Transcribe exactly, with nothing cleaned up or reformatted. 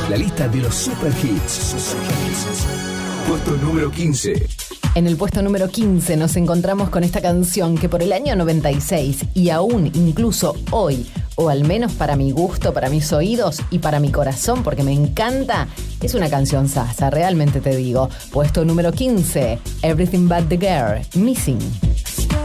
La lista de los super hits. Puesto número quince. En el puesto número quince nos encontramos con esta canción que por el año noventa y seis y aún incluso hoy, o al menos para mi gusto, para mis oídos y para mi corazón, porque me encanta, es una canción sasa, realmente te digo. Puesto número quince, Everything But The Girl, Missing.